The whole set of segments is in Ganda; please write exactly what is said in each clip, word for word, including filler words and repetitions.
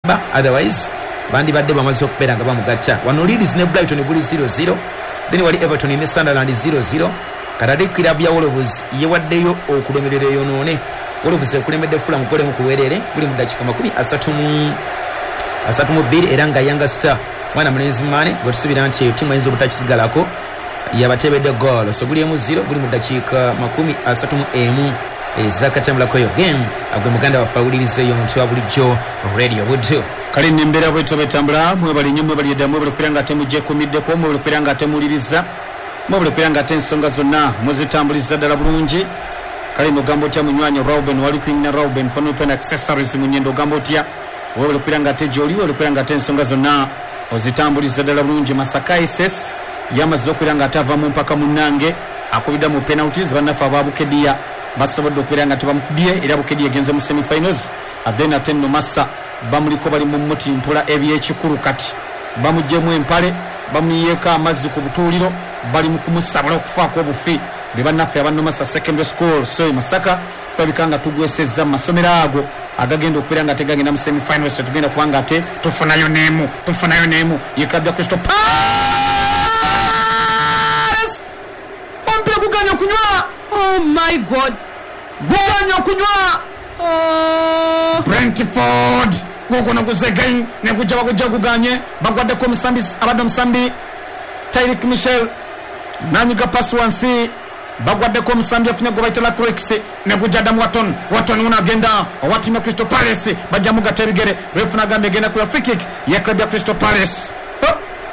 ba otherwise bandi badde bamaze okupera nga bamugatta. Wano Leeds ne Brighton buli zero zero, then wali Everton ne Sunderland zero zero. Kadade club ya Wolves yewaddeyo okulemerera yonoone. Wolves ekulemedde Fulham gole mu kuwerere buli mu dakika makumi asatu mu asatu mu bbiri era nga Yanga Star mwana mulenzi mane gwetusubira nti timu ayinza obutakizigalako yabatebedde goal so buli emu zero buli mu dakika makumi asatu mu emu ezakatambulako yo game agwe muganda wafawulirize yo muntu wa bulijjo Radio Wood kali nembera bweto betambula mwe bali nyumwe bali edamwe bali kwiranga temuje kumidde ko mwe bali kwiranga temuliriza mwe bali kwiranga tensonga zonna muzitambuliza dala bulungi kali no gambo tya munywanya Ruben wali kwinna Ruben fano pen accessories munyendo gambo tya mwe bali kwiranga tejoli wali kwiranga tensonga zonna ozitambuliza dala bulungi Masaka S S yamaze okwiranga atava mu mpaka munange akubida mu penalties banafa ababukedia basobodde okwiranga tebamukubye era bukedia genze mu semi finals adena tenno massa bamuliko bali mu muti mpula ebyekikulu kati bamujjemu empale bamuyeka amazzi ku butuliro bali mu kumusabula okufaako obufi bebanaffe abanno Massa secondary school so Masaka babikanga tugwesezza masomero ago agagenda okwiranga tegagenda mu semi finals tugenda kubanga ate tufunayo nemu tufunayo nemu yekabya Crystal Palace ompira kuganya kunywa. Oh my god, guganya kunywa. oh Brentford gokono kuzegain ne kujja bakujja kuganye bagwadde ko musambi abadde musambi Tyrick Michel nanyika pass wansi bagwadde ko musambi afunya go baitala Crix ne kujja Adam Watton Watton unagenda wati na Crystal Palace bajja mugata bigere refuna gambe genda ku free kick ya club ya Crystal Palace. oh.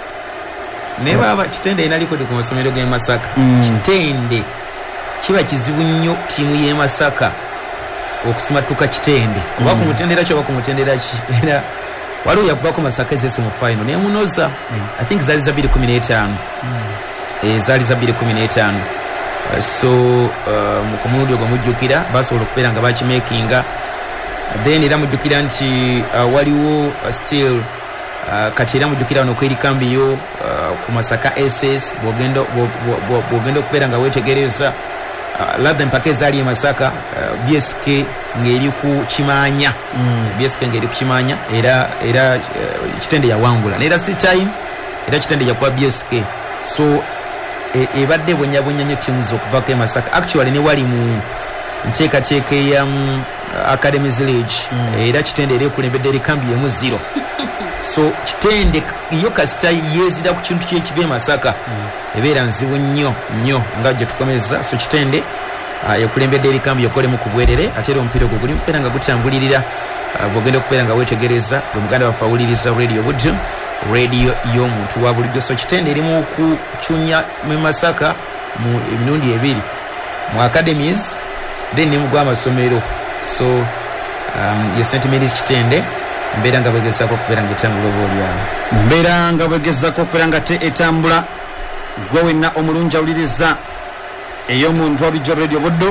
ne baba kitende inaliko ku masomero ge Masaka mm. kitende kiba kizibu nnyo timu ye Masaka okusimatuka kitende oba mm. kumutendera kyo bakumutendera ki era waliwo yakubako Masaka ezese mu final ne munoza mm. I think zali za two thousand fifteen mm. eh zali za two thousand fifteen uh, so uh, mukomundi ogwo mujjukira basobola okubeera nga bakimakinga then era mujjukira nti uh, waliwo uh, still uh, kati era mujjukira wano kweri kambiyo uh, ku Masaka S S bwogenda bwogenda okubeera nga wetegereza Uh, labda mpaka ezali Masaka uh, B S K ngeri ku Kimanya mm. B S K ngeri ku Kimanya era era uh, kitende ya wangula era still time era kitende ya kwa B S K so ebadde e bonya bonya nyo timu zo kuva ku Masaka actually ne wali mu nteka teke ya um, Academy Village mm. era kitende ere kulembedde eri kambi ya mu zero so kitende iyo kasita yezida ku kintu kye kibe Masaka mm. ebera nzibu nnyo nnyo nga je tukomeza so kitende uh, yakulembedde eri kambi yokole mu kubwerere atero mpiro gwo guli mpera nga gutambulirira uh, bogenda kupera nga wetegereza omuganda bafawuliriza Radio Wood radio yo muntu wa bulijjo so kitende eri mu kuchunya mu Masaka mu emirundi ebiri mu academies then ni mu gwa masomero so um, ye Saint Mary's kitende mbera nga bageza ko kubera ngitambula bolya mbera nga bageza ko kubera ngate etambula gwe wenna omulunja uliriza eyo muntu wa bijjo Radio Wood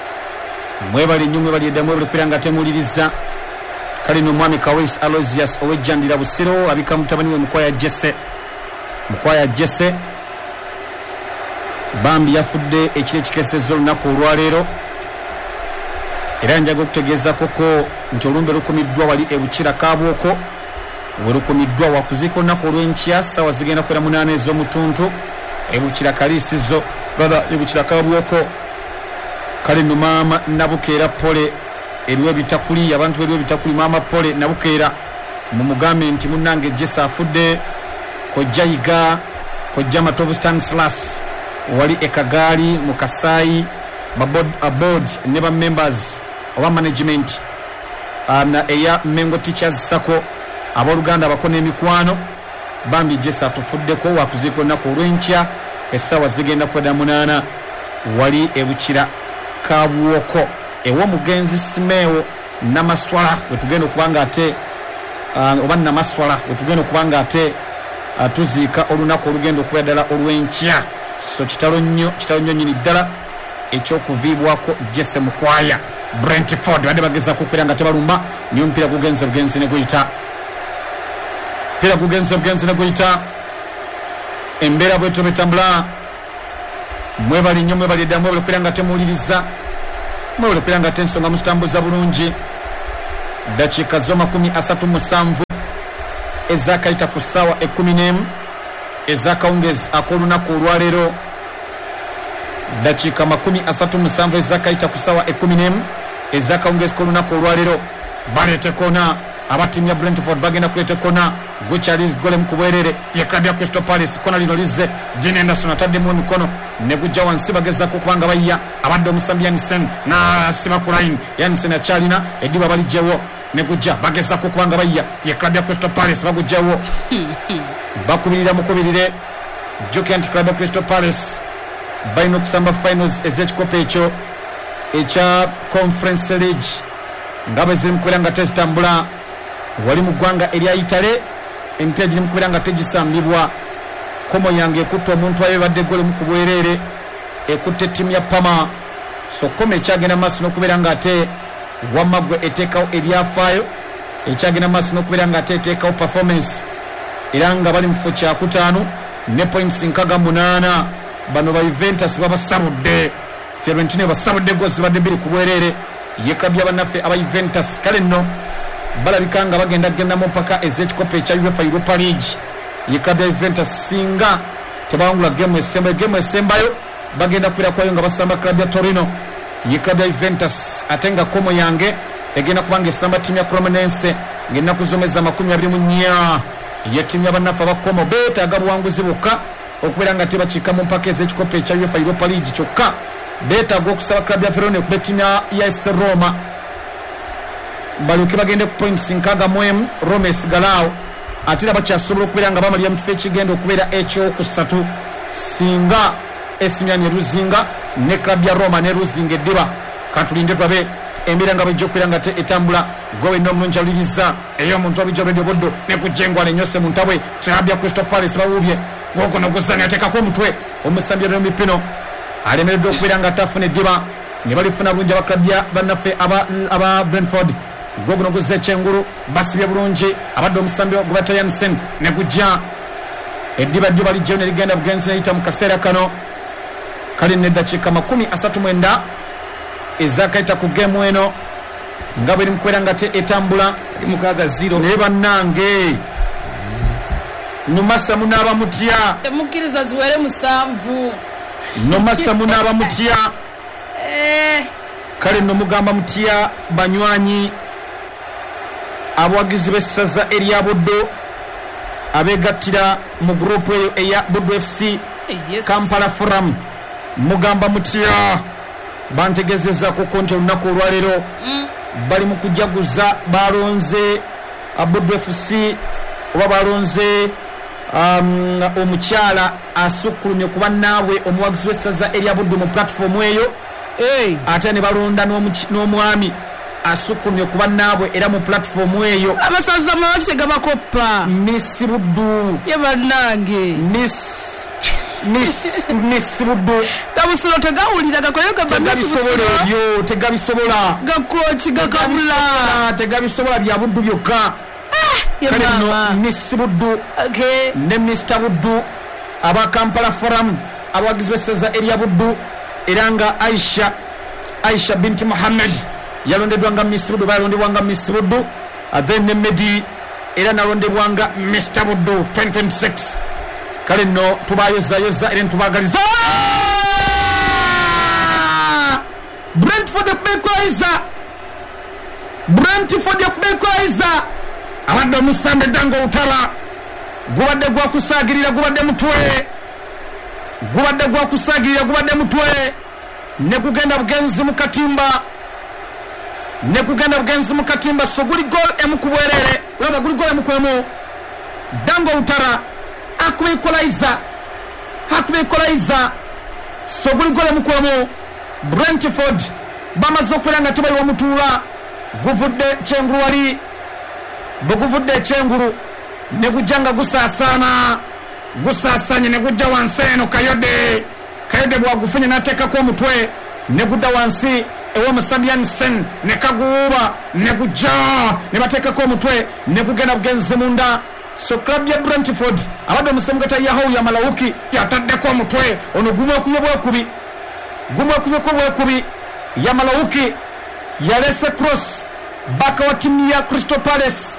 mwe bali nyumwe bali edamwe bali kubera ngate muliriza kali no mwami Kawes Aloysius owejjandira busiro abika mutabani we mukwaya Jesse mukwaya Jesse bambi yafudde ekire kikesezo lunaku olwaleero era njaga okutegeeza koko nti olumbe lukumiddwa wali ebukira Kabwoko werukumiddwa wakuziko nako olw'enkya sawa zigenda kwera munaana ez'omutuntu ebukira Kaliisizo brother ebukira Kabwoko kale no maama Nabukeera pole eriwe bitakuli abantu eriwe bitakuli maama pole Nabukeera mu mugambe nti munnange Jesse afudde kojjayiga kojja Matovu Stanislas wali ekagali mu Kasaayi babod aboard ne ba members oba management na eya Mengo Teachers Sako aboluganda bakone emikwano bambi Jesse atufuddeko wakuziko nako olw'enkya essawa zigenda kweda munaana wali ebukira Kabwoko ewo mugenzi Simewo Namaswala wetugenda okubanga ate uh, oba Namaswala wetugenda okubanga ate uh, tuziika olunaku olugenda okubeddala olw'enkya so kitalo nnyo kitalo nnyo nyini ddala ekyokuviibwako Jesse mukwaya Brentford badde bageza kukwera nga tebalumba niyo mpira gugenze bugenzi ne guyita mpira gugenze bugenzi ne guyita embera bwetu betambula mwe bali nnyo mwe bali edda mwe bali kwera nga temuwuliriza mwe bali kwera nga tensonga musitambuza bulungi dakiika zo makumi asatu musanvu ezakaita ku ssaawa ekkumi n'emu ezakawungezi ak'olunaku olwaleero dakiika makumi asatu musanvu ezakaita ku ssaawa ekkumi n'emu ezakawungezi k'olunaku olwaleero baleete kona abatimya Brentford bagenda kuleeta kona gukyali golem ku bwerere ye club ya Crystal Palace kona lino lizze Dean Anderson ataddemu emikono ne gujja wansi bagezaako kubanga bayya abadde omusambi Yansen n'asiba ku line Yansen akyalina eddiba balijjewo ne gujja bagezaako kubanga bayya ye club ya Crystal Palace bagujjawo bakubirira mukubirire Giant club ya Crystal Palace balina okusamba finals ez'ekikopo ekyo ekya Conference League nga bwe ziri mukubeera nga tezitambula wali mu ggwanga erya Itale emipiira giri mukubeera nga tegisambibwa komo yange ekutta omuntu ayebadde gole mu kubwerere ekutta ettiimu ya Pama so komo ekyagenda maaso n'okubeera nga ate wamaggwe eteekawo ebyafaayo ekyagenda maaso n'okubeera nga ate eteekawo performance era nga bali mu kifo kyakutaano ne points nkaga munaana bano ba Juventus babasabudde Fiorentino basabudde gozi badde biri ku bwerere ye club y'abannaffe aba Juventus kale nno balabika nga bagenda gendamu mpaka ez'ekikopo ekya UEFA Europa League ye club ya Juventus singa tebawangula gemu esembayo gemu esembayo bagenda kubeera kwayo nga basamba club ya Torino ye club ya Juventus ate nga komo yange egenda kubanga esamba ttiimu ya Cremonense ng'ennaku zomeza makumi abiri mu nnya ye ttiimu y'abannaffe aba komo beetaaga buwanguzi bwokka okubeera nga tebakiikamu mpaka ez'ekikopo ekya UEFA Europa League kyokka beetaaga okusaba club ya Verona okuba ettiimu ya A S Roma baluke bagende ku points nkaga mu emu Roma esigalawo ate era bakyasobola okubeera nga bamalira mu kifo ekigenda okubeera ekyokusatu singa esimya ne luzinga ne club ya Roma ne luzinga eddiba katulinde tulabe embeera nga bwejja okubeera nga etambula gowe n'omulungi aliriza ey'omuntu abijja Radio Boddo ne kujjengwa nenyose mu ntabwe club ya Crystal Palace bawubye goko nogozani ateekako omutwe omusambi Mipino alemereddwa okubeera nga atafuna eddiba ne balifuna bulungi aba club ya bannaffe aba Brentford gogono guzza ekyengulu basibye bulungi abadde omusambi gubata Yansen ne gujja eddiba ddyo balijjayo ne ligenda bugenzi neyita mu kaseera kano kale neddakiika makumi asatu mwenda ezakaita ku gemu eno nga bweri mukubeera nga te etambula mukaaga zero naye bannange Numasa munaaba mutya temukkiriza ziwere musanvu Numasa munaaba mutya eh kale nno mugamba mutya banywanyi abawagizi b'essaza erya Buddo abeegattira mu gurupu eyo eya Buddo F C yes. Kampala Forum mugamba mutya bantegezezzaako konti olunaku olwaleero mm. bali mu kujaguza balonze Buddo F C oba balonze um, omukyala asukkulumye kuba naabwe omuwagizi w'essaza erya Buddo mu platform eyo hey. ate ne balonda n'omwami asukkulumye kuba naabwe era mu platform eyo abasaza mawaki tegabakoppa Miss Buddo ye bannange Miss Miss Miss Buddo kabusulo tegawulira gakoleyo tegabisobola ebyo tegabisobola gakoki gakabula tegabisobola bya Buddo byokka kale nno Miss Buddo okay. ne Mister Buddo aba Kampala Forum abawagizi b'essaza erya Buddo era nga Aisha Aisha binti Muhammad yalondeddwa nga Miss Buddo balondebwa nga Miss Buddo then ne Medi era nalondebwa nga Mister Buddo twenty twenty-six kale nno tubayozayoza era ntubagaliza Brentford okubekwaiza Brentford okubekwaiza abadde omusambe dango utala gubadde gwakusaagirira gubadde mutwe gubadde gwakusaagirira gubadde mutwe ne kugenda bugenzi mu katimba ne kugenda bugenzi mu katimba so guli gol emu ku bwerere olaba guli gol emu ku emu dango utara akuba equalizer akuba equalizer so guli gol emu ku emu Brentford bamaze okubeera nga tebali wamutuula guvudde kyengulu wali bwe guvudde ekyengulu ne gujja nga gusaasaana gusaasanye ne gujja wansi eno Kayode Kayode bwagufunye n'ateekako omutwe ne gudda wansi ew'omusambi Yansen ne kaguwuuba ne gujja ne bateekako omutwe ne gugenda bugenzi munda so club ya Brentford abadde omusambi gatayahawu ya Malawuki yataddeko omutwe ono gumu okubye bwekubi gumu okubyeko bwekubi ya Malawuki yalese cross baka wa timu ya Crystal Palace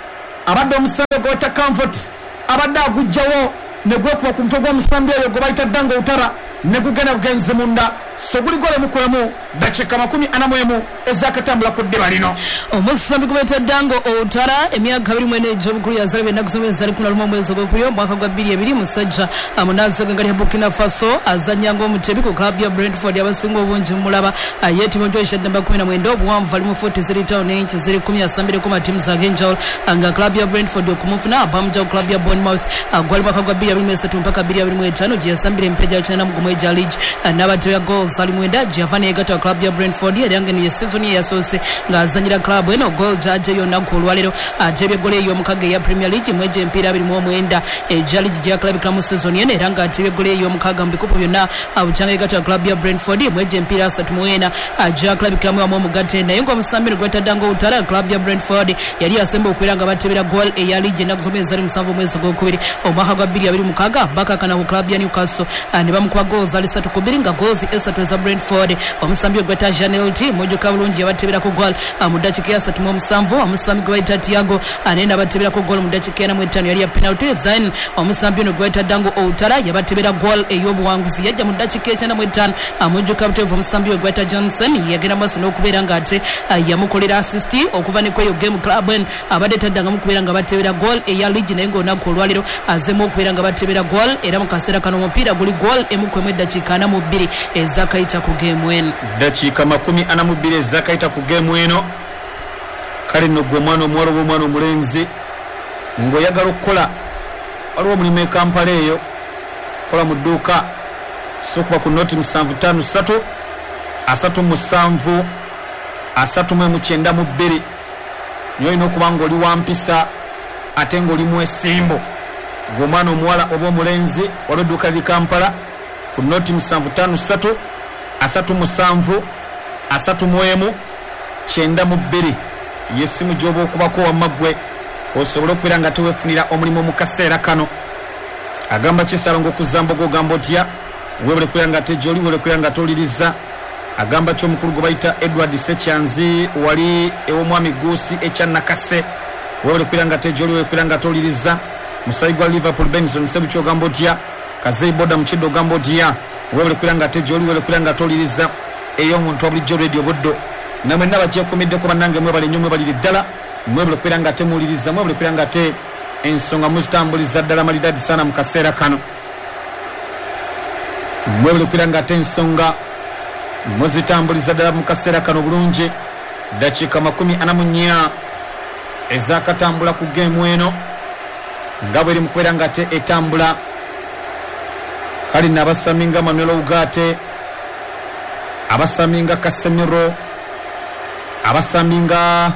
abadde omusambi gweta comfort abadde agujjawo ne gwekuba ku mutwe gw'omusambi oyo gwe bayita Dango Utara ne gugenda bugenze munda so guli gole mukolemu dakiika makumi ana mu emu ezakatambula ku ddiba lino omusambi gwe bayita Dango Utara emyaka abiri mu ena egy'obukulu yazalibwa ennaku zomwezi zali kumi na lumu omwezi ogwokubiri omwaka gwa bbiri ebiri musajja amunazaga ngali ya Burkina Faso azanya ng'omutebi ku klabu ya Brentford abasinga obungi mumulaba yeetimo gy'oyisha namba kumi na mwenda obuwanvu ali mu fuuti ziri ttaano n'enki ziri kumi asambire ku matimu zag'enjawulo nga klabu ya Brentford okumufuna abamujja ku klabu ya Bournemouth gwali mwaka gwa bbiri abiri mu esatu mpaka bbiri abiri mu etaano gye yasambira empeja ya kyenda mu gumu eja league n'abatebe ya goals ali mwenda Giovanni yegatta klabu ya Brentford era nga niyo season ye yasoose ng'azanyira klabu eno goal gy'aggye yonna ku olwaleero ate ebyeggola ey'omukaga eya Premier League mu ejo empiira abiri mu omwenda eja league gye yakalabikira mu season eno era nga ate ebyeggola ey'omukaga mu bikupu byonna bukyanga yegatta klabu ya Brentford mu ejo empiira asatu mu ena gye yakalabikiramu wamu omugatte naye ng'omusambi gweta Dango Utara klabu ya Brentford yali yasemba okubeera nga batebera goal eya league ennaku zomwezi zali musanvu omwezi ogwokubiri omwaka gwa bbiri abiri mukaaga bakakana ku klabu ya Newcastle ne bamukuba goals ali ssatu ku bbiri nga goals esatu eza Brentford omusambi gweta Janelty mujjuka bulungi yabatebera ku goal mu ddakiika ya ssatu mu omusanvu omusambi gwe bayita Tiago naye n'abatebera ku goal mu ddakiika ena mu etaano yali ya penalty then omusambi ono gwe bayita Dango Utara yabatebera goal ey'obuwanguzi yajja mu ddakiika ekyenda mu etaano mujjuka buteevu omusambi we gwe bayita Johnson yagenda maaso n'okubeera ng'ate yamukolera assist okuva ne kweyo game club en abadde taddangamu kubeera nga batebera goal eya league naye ng'olunaku olwaliro azemu okubeera nga batebera goal era mu kaseera kano omupiira guli goal emu ku emu eddakiika ana mu bbiri ezakayita ku game eno dakiika makumi ana mu bbiri ezakayita ku game eno kale nno gwe omwana omuwala oba omwana omulenzi ng'oyagala okukola waliwo omulimu e Kampala eyo kola mu dduuka so okuba ku noti musanvu ttaano ssatu asatu musanvu asatu mu emu kyenda mu bbiri niyo olina okuba ng'oli wampisa ate ng'oli mu esimbo gweomwana omuwala oba omulenzi waliwo edduuka liri Kampala ku noti musanvu ttaano ssatu asatu musanvu asatu mu emu kyenda mu bbiri yesimu gy'oba okubako wamma ggwe osobole okubeera nga teweefunira omulimu mu kaseera kano agamba kisalo ng'okuzambogo ogamba otya weebule kubeera nga tejoli weebule kubeera nga toliriza agamba ky'omukulu gwe bayita Edward Sekyanzi wali ew'omwami Guusi ekyannakase weebule kubeera nga tejoli weebule kubeera nga toliriza musayi gwa Liverpool Benson Sebuki ogamba otya Kazeyi Boda Mukidde ogamba otya weebule kubeera nga tejoli weebule kubeera nga toliriza ey'omuntu wa bulijjo radio buddo namwe nabagyekumiddeko bannange mwebale nnyo mwebalire ddala mwebule kubeera nga temuwuliriza mwebule kubeera nga te ensonga muzitambuliza ddala malidadi sana mu kaseera kano mwebule kubeera nga te ensonga muzitambuliza ddala mu kaseera kano bulungi dakiika makumi ana mu nnya ezakatambula ku geemu eno nga bweri mu kubeera nga te etambula kale nno abasaminga Manuel Ugarte abasaminga Casemiro abasaminga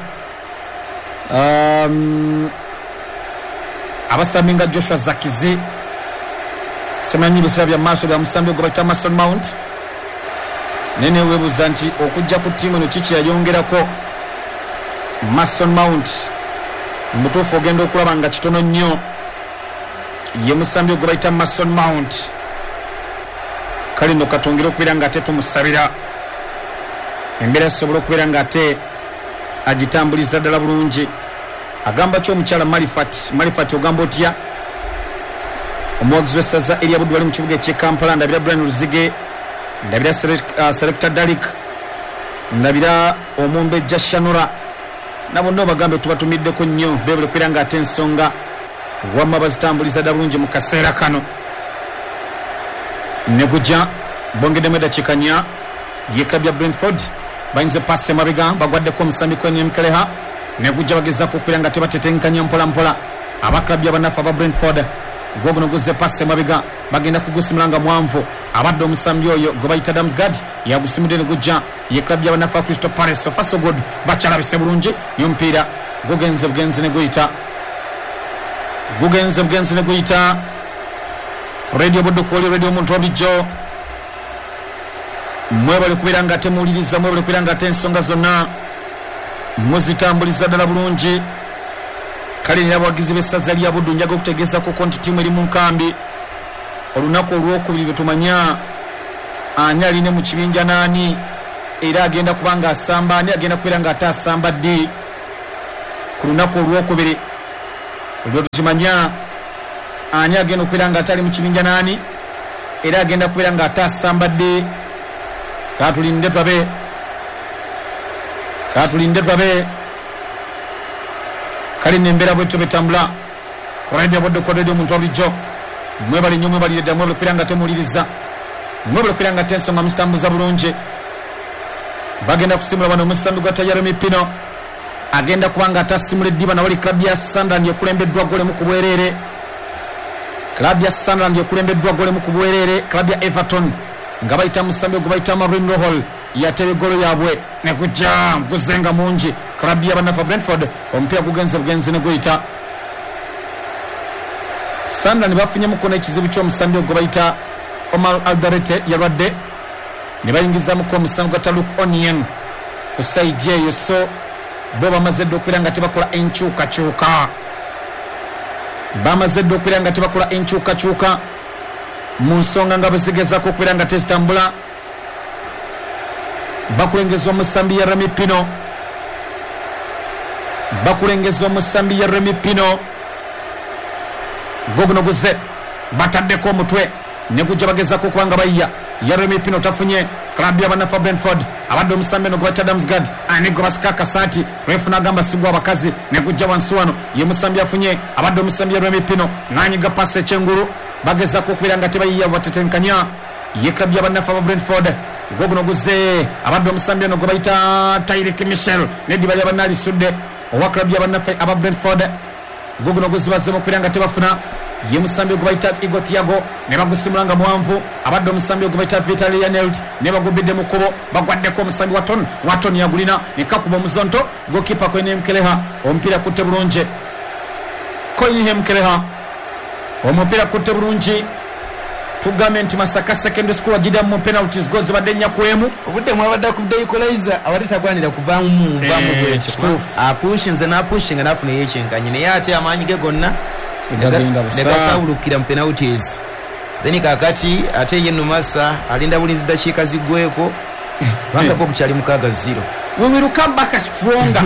um, abasaminga Joshua Zakizi semanyi bisira bya maaso bya musambi gwe bayita Mason Mount nene weebuuza nti okujja ku ttiimu eno kiki yayongerako Mason Mount mutuufu ogenda okulaba nga kitono nnyo ye musambi gwe bayita Mason Mount kale nno katongere okubeera nga ate tumusabira embeera esobola okubeera nga ate agitambuliza ddala bulungi agamba ky'omukyala Marifat Marifat ogamba otya omuwagizi w'essaza erya buddu wali mu kibuga eky'e Kampala ndabira Brian Luzige ndabira uh, Selector Dalik ndabira omumbejja Shanura na bonna bagambe tubatumiddeko nnyo beebule kubeera nga ate ensonga wamma bazitambuliza ddala bulungi mu kaseera kano ne gujja bongeddemu eddakiika nnya ye klabu ya Brentford bayinze passe mabega bagwaddeko omusambi Kwenye Mkeleha ne gujja bagezaako okubeera nga tebatetenkanya mpola mpola abaklabu y'abanafu aba Brentford gwoguno guzze passe mabega bagenda kugusimula nga mwanvu abadde omusambi oyo gwe bayita Damsgaard yagusimudde ne gujja ye klabu y'abanafu aba Crystal Palace so so good bakyalabise bulungi y'omupiira gugenze bugenzi ne guyita gugenze bugenzi ne guyita radio buddu kwoli radio omuntu wabijjo mwebale kubeera nga temuwuliriza mwebale kubeera nga ate ensonga zonna muzitambuliza ddala bulungi kale nera abawagizi b'essaza lya Buddu njaga okutegeezako nti ttiimu eri mu nkambi olunaku olwokubiri bwe tumanya ani aline mu kibinja n'ani era agenda kuba nga asamba ani agenda kubeera nga ate asamba ddi ku lunaku olwokubiri olwo tukimanya ani agenda okubeera nga atali mu kibinja naani era agenda kubeera nga atasambadde. Katulinde twabe katulinde twabe kali nembeera bwetyo betambula kuraidi abodde kodede omuntu wabulijjo mwebali nnyo mwebalire ddala mwebale okubeera nga temuwuliriza mwebale okubeera nga tensonga musitambuza bulungi. Bagenda kusimula wano omusambi gwa Jeremy Pino agenda kuba nga atasimula eddiba nawali klabu ya Sunderland ekulembeddwa golemu ku bwereere. Klabu ya Sunderland ekulembeddwa golemu ku bwereere. Klabu ya Everton nga bayita musambi gwe bayita Marine Hall yatewe golo yabwe ne kujja guzenga mungi. Klabu ya banafa Brentford omupiira gugenze bugenzi ne guyita. Sunderland bafunye mukono ekizibu ky'omusambi gwe bayita Omar Alderete yalwadde ne bayingiza muko omusambi gwa Taluk Onion ku saidi eyo. So bo bamaze dde okubeera nga tebakola enkyukakyuka bamaze dde okubeera nga tebakola enkyukakyuka mu nsonga nga bezigezaako okubeera nga tezitambula. Bakulengeza omusambi ya Remy Pino bakulengeza omusambi ya Remy Pino goguno guze bataddeko omutwe ne gujja bagezaako okuba nga bayiya. Jeremy Pino tafunye. Klabu y'abanafa Brentford abadde omusambi eno gwe bayita Damsgaard ani gwe basika akasaati refuna agamba sigwa abakazi ne gujja wansi wano ye musambi afunye. Abadde omusambi Jeremy Pino n'anyiga pasi ekyengulu bagezaako okubeera nga tebayiya batetenkanya ye klabu y'abanafa Brentford goguno guze abadde omusambi eno gwe bayita Tyreek Mitchell n'eddiba ly'abanna alisudde owa klabu y'abanafa aba Brentford goguno guzibazzemu okubeera nga tebafuna ye musambi gwe bayita Igor Thiago ne bagusimula nga muwanvu. Abadde omusambi gwe bayita Vitaly Janelt ne bagubidde mu kkubo bagwaddeko omusambi Watton Watton yagulina ne kakuba omuzonto gokipa Koinem Keleha omupiira kutte bulungi. Koinem Keleha omupiira kutte bulungi. Tugambe nti Masaka Secondary School wagida mu penalties gozi badde nyakwemu obudde mwabadde ku equalizer abadde tagwanira kuvaamu mu mvamu bwekyo apushinze n'apushinga n'afuna yeekyenkanye naye ate amaanyi ge gonna negasawulukira mu penalties. Then kakati ate ye Numasa alinda bulinzi dakiika ziggweko bangapo kukyali mukaaga zero. We will come back stronger.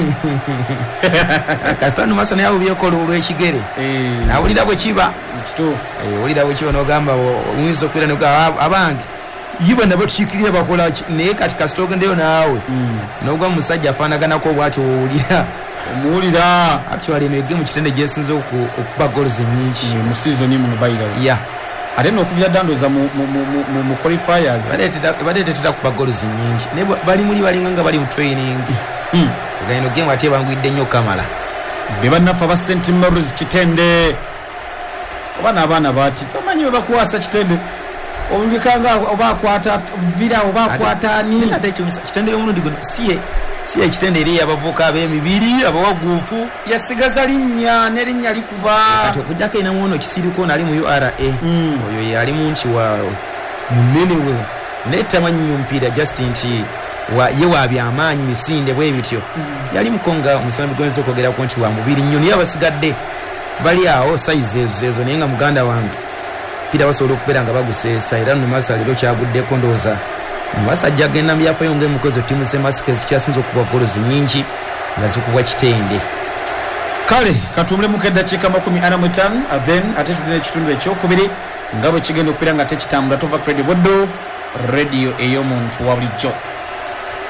Kasita Numasa naye abubyekola olw'ekigere nawulira bwe kiba owulira bwe kiba n'ogamba oyinza okubeera noga abange yiba nabo tukiikirira bakola naye kati kasita ogendeyo naawe n'ogwa mu musajja afaanaganako bw'ati owulira omuwulira actually eno egemu kitende gyesinze okuba goals ennyingi mu season muno bayirawo ya ate n'okuvira dandoza mu qualifiers badde tetera kuba goals ennyingi naye bali muli balinga nga bali mu training eno gemu ate banguidde nnyo kamala be bannafe aba St Mary's Kitende oba n'abaana bati bamanyi bwe bakuwasa Kitende obubikanga oba akwata vira oba akwata ani ate Kitende y'omulundi guno siye siye Kitende eri abavuka ab'emibiri abawaguufu yasigaza linnya n'erinnya likuba kati okuddako ina muwono kisiriko nali mu U R A oyo yali munti wa munene we netamanyi omupiira just nti ye wabyamaanyi misinde bwe bityo yali mukonga omusambi gwenza okwogerako nti wa mubiri nnyo naye abasigadde bali awo sayizi ezo ezo naye nga muganda wange mpira basobola okubeera nga baguseesa era Numasa leero kyaguddeko ndowooza Numasa ajja agenda mu byafaayo ng'emukozi ttiimu z'emasike zikyasinza okuba golozi nnyingi nga zikubwa Kitende. Kale katumulemu eddakiika makumi ana mu etaano then ate tudina ekitundu ekyokubiri nga bwe kigenda okubeera nga tekitambula tova Credit Bodo radio ey'omuntu wa bulijjo.